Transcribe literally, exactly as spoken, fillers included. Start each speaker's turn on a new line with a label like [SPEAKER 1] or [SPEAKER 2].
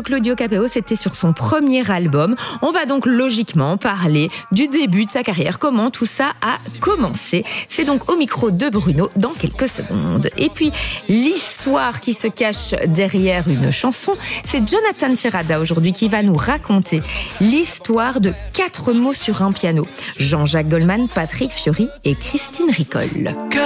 [SPEAKER 1] Claudio Capéo, c'était sur son premier album. On va donc logiquement parler du début de sa carrière, comment tout ça a commencé. C'est donc au micro de Bruno dans quelques secondes. Et puis, l'histoire qui se cache derrière une chanson, c'est Jonathan Serrada aujourd'hui qui va nous raconter l'histoire de quatre mots sur un piano. Jean-Jacques Goldman, Patrick Fiori et Christine Ricol.